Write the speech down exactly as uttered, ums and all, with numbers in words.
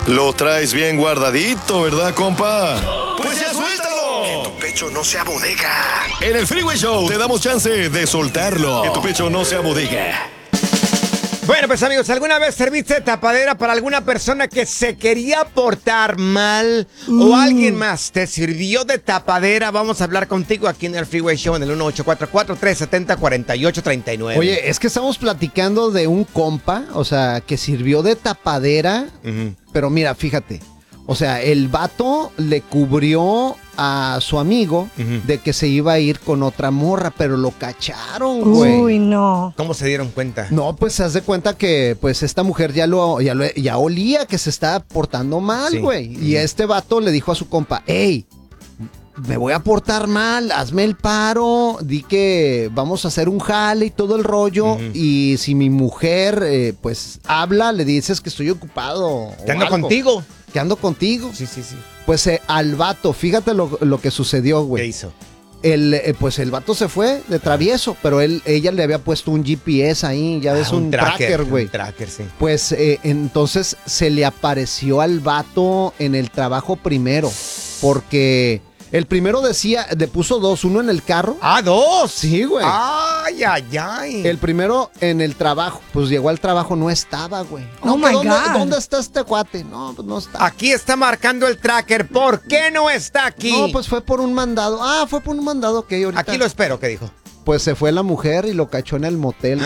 Lo traes bien guardadito, ¿verdad, compa? ¡Pues ya suéltalo! Que tu pecho no sea bodega. En el Freeway Show te damos chance de soltarlo. Que tu pecho no sea bodega. Bueno, pues amigos, ¿alguna vez serviste de tapadera para alguna persona que se quería portar mal? Mm. ¿O alguien más te sirvió de tapadera? Vamos a hablar contigo aquí en el Freeway Show en el uno ocho cuatro cuatro, tres siete cero, cuatro ocho tres nueve. Oye, es que estamos platicando de un compa, o sea, que sirvió de tapadera, uh-huh. Pero mira, fíjate, o sea, el vato le cubrió a su amigo uh-huh. de que se iba a ir con otra morra, pero lo cacharon, güey. Uy, no. ¿Cómo se dieron cuenta? No, pues se hace cuenta que pues esta mujer ya lo, ya lo ya olía que se estaba portando mal, güey. Sí. Y uh-huh. este vato le dijo a su compa, hey, me voy a portar mal, hazme el paro, di que vamos a hacer un jale y todo el rollo, uh-huh. y si mi mujer eh, pues habla, le dices que estoy ocupado. Que ando algo. contigo. Que ando contigo. Sí, sí, sí. Pues eh, al vato, fíjate lo, lo que sucedió, güey. ¿Qué hizo? El, eh, pues el vato se fue de travieso, pero él, ella le había puesto un G P S ahí, ya ves, ah, un, un tracker, güey. Un tracker, sí. Pues eh, entonces se le apareció al vato en el trabajo primero, porque el primero decía, le puso dos, uno en el carro. ¡Ah, dos! Sí, güey. ¡Ay, ay, ay! El primero en el trabajo, pues llegó al trabajo, no estaba, güey. No, oh my ¿dónde, God. ¿Dónde está este cuate? No, pues no está. Aquí está marcando el tracker, ¿por qué no está aquí? No, pues fue por un mandado. Ah, fue por un mandado que ahorita. Aquí lo espero, ¿qué dijo? Pues se fue la mujer y lo cachó en el motel.